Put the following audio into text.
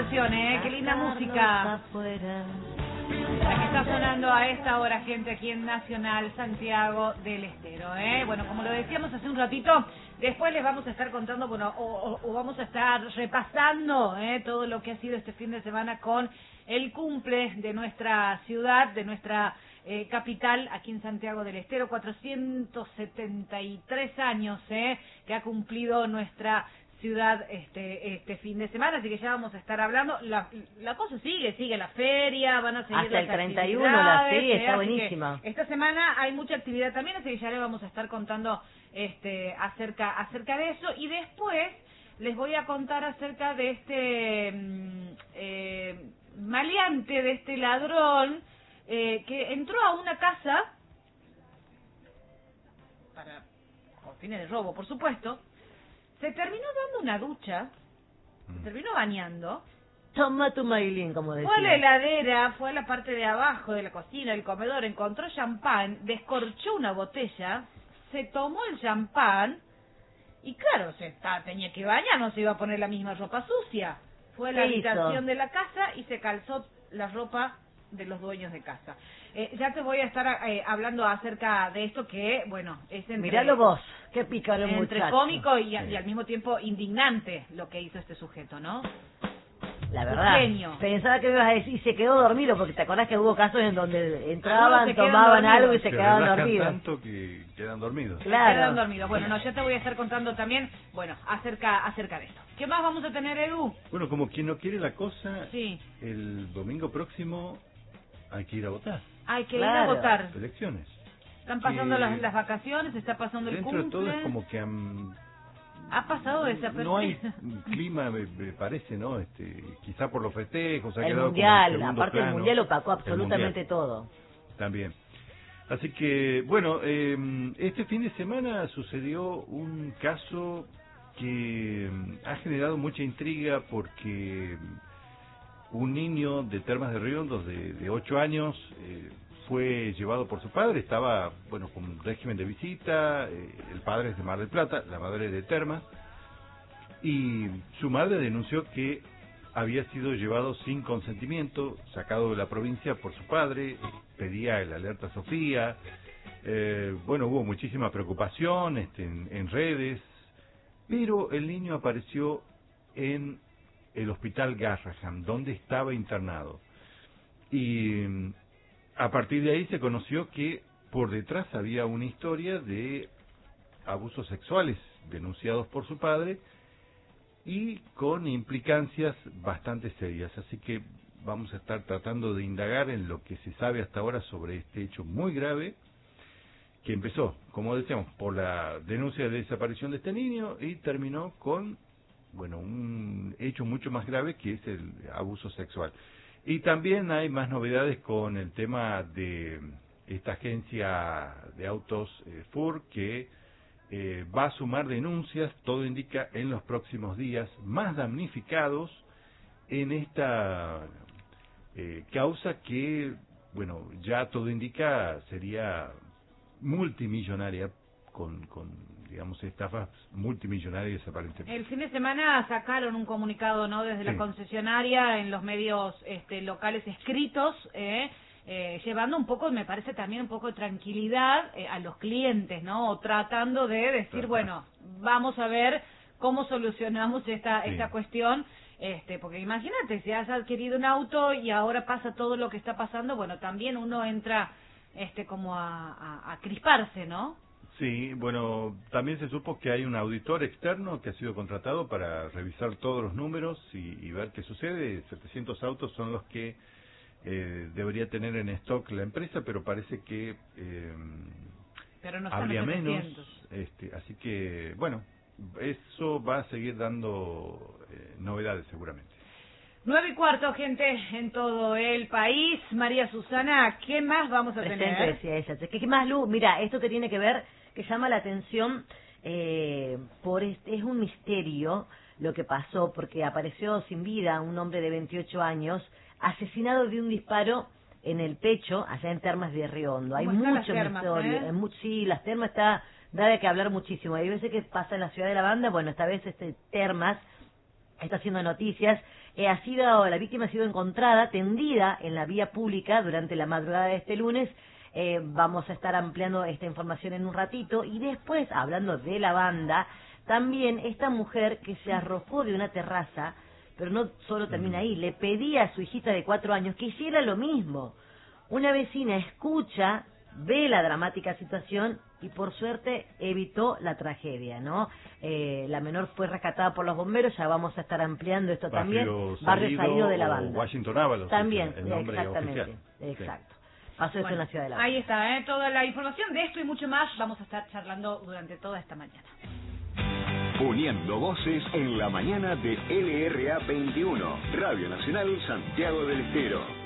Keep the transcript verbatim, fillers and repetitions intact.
canción, ¿eh? Qué linda música. La que está sonando a esta hora, gente, aquí en Nacional Santiago del Estero, ¿eh? Bueno, como lo decíamos hace un ratito, después les vamos a estar contando, bueno, o, o, o vamos a estar repasando, ¿eh? Todo lo que ha sido este fin de semana con el cumple de nuestra ciudad, de nuestra eh, capital, aquí en Santiago del Estero, cuatrocientos setenta y tres años, ¿eh? Que ha cumplido nuestra ciudad este este fin de semana, así que ya vamos a estar hablando. La, la cosa sigue, sigue la feria, van a seguir hasta las el treinta y uno, la sí, está eh, buenísima. Esta semana hay mucha actividad también, así que ya les vamos a estar contando este acerca acerca de eso, y después les voy a contar acerca de este eh, maleante, de este ladrón eh, que entró a una casa para con fines de robo, por supuesto. Se terminó dando una ducha, se terminó bañando. Toma tu mailín, como decía. Fue a la heladera, fue a la parte de abajo de la cocina, del comedor, encontró champán, descorchó una botella, se tomó el champán y claro, se está, tenía que bañar, no se iba a poner la misma ropa sucia. Fue a la habitación hizo? de la casa y se calzó la ropa de los dueños de casa. Eh, ya te voy a estar eh, hablando acerca de esto que, bueno, es entre... Miralo vos, qué pícaro entre muchacho. cómico y, y al mismo tiempo indignante lo que hizo este sujeto, ¿no? La verdad, genio. Pensaba que me ibas a decir, se quedó dormido, porque te acordás que hubo casos en donde entraban, se quedan tomaban dormidos. algo y se, Se quedaban relajan dormidos. tanto que quedan dormidos. Claro. Se quedan dormidos. Bueno, no, ya te voy a estar contando también, bueno, acerca acerca de esto. ¿Qué más vamos a tener, Edu? Bueno, como quien no quiere la cosa, Sí. el domingo próximo hay que ir a votar. Hay que Claro. ir a votar. Elecciones. Están pasando Que las, las vacaciones, está pasando el Dentro cumple. de todo es como que han... Ha pasado desapercibido. No hay clima, me, me parece, ¿no? Este, quizá por los festejos. Ha El quedado mundial, como en segundo aparte el plano. mundial opacó El absolutamente mundial todo. También. Así que, bueno, eh, este fin de semana sucedió un caso que ha generado mucha intriga porque un niño de Termas de Riondo de, de ocho años eh, fue llevado por su padre, estaba, bueno, con régimen de visita, eh, el padre es de Mar del Plata, la madre de Termas, y su madre denunció que había sido llevado sin consentimiento, sacado de la provincia por su padre, pedía el alerta Sofía, eh, bueno, hubo muchísima preocupación este, en, en redes, pero el niño apareció en el hospital Garrahan, donde estaba internado, y a partir de ahí se conoció que por detrás había una historia de abusos sexuales denunciados por su padre y con implicancias bastante serias. Así que vamos a estar tratando de indagar en lo que se sabe hasta ahora sobre este hecho muy grave que empezó, como decíamos, por la denuncia de desaparición de este niño y terminó con, bueno, un hecho mucho más grave que es el abuso sexual. Y también hay más novedades con el tema de esta agencia de autos eh, F U R que eh, va a sumar denuncias, todo indica, en los próximos días, más damnificados en esta eh, causa que, bueno, ya todo indica sería multimillonaria, con, con digamos, estafas multimillonarias aparentemente. El fin de semana sacaron un comunicado, ¿no? Desde Sí. la concesionaria en los medios este, locales escritos, eh, eh, llevando un poco, me parece también un poco de tranquilidad eh, a los clientes, ¿no? O tratando de decir, Ajá. bueno, vamos a ver cómo solucionamos esta Sí. esta cuestión. Este, porque imagínate, si has adquirido un auto y ahora pasa todo lo que está pasando, bueno, también uno entra este como a, a, a crisparse, ¿no? Sí, bueno, también se supo que hay un auditor externo que ha sido contratado para revisar todos los números y, y ver qué sucede. setecientos autos son los que eh, debería tener en stock la empresa, pero parece que eh, Pero no están habría los menos. setecientos. Este, así que, bueno, eso va a seguir dando eh, novedades seguramente. Nueve y cuarto, gente, en todo el país. María Susana, ¿qué más vamos a Presente, tener? decía ella. ¿Qué más, Lu? Mira, esto que tiene que ver, que llama la atención, eh, por este, es un misterio lo que pasó, porque apareció sin vida un hombre de veintiocho años, asesinado de un disparo en el pecho, allá en Termas de Riondo. Hay ¿Cómo están mucho las termas, misterio. eh? en mu- sí, las Termas está, da de que hablar muchísimo. Hay veces que pasa en la ciudad de la banda, bueno, esta vez este Termas está haciendo noticias. eh, ha sido, la víctima ha sido encontrada tendida en la vía pública durante la madrugada de este lunes. Eh, vamos a estar ampliando esta información en un ratito. Y después, hablando de la banda, también esta mujer que se arrojó de una terraza, pero no solo termina ahí, le pedía a su hijita de cuatro años que hiciera lo mismo. Una vecina escucha, ve la dramática situación y por suerte evitó la tragedia, ¿no? Eh, la menor fue rescatada por los bomberos, ya vamos a estar ampliando esto Barrio también. Salido, Barrio Salido de la banda. Washington Ábalos. También, el nombre exactamente, oficial. exacto. Pasó esto Bueno, en la ciudad de La Banda. ahí está, ¿eh? Toda la información de esto y mucho más vamos a estar charlando durante toda esta mañana. Uniendo voces en la mañana de L R A veintiuno, Radio Nacional Santiago del Estero.